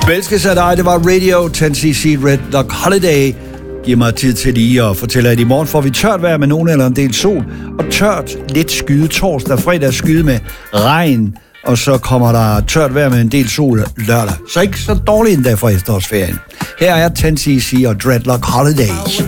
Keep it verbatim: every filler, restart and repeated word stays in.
Elskes af dig, det var Radio ti cc Red Lock Holiday. Giv mig tid til lige at fortælle, at i morgen får vi tørt vejr med nogen eller en del sol, og tørt lidt skyde torsdag, fredag skyde med regn, og så kommer der tørt vejr med en del sol lørdag. Så ikke så dårligt endda for efterårsferien. Her er ti cc og Dreadlock Holidays.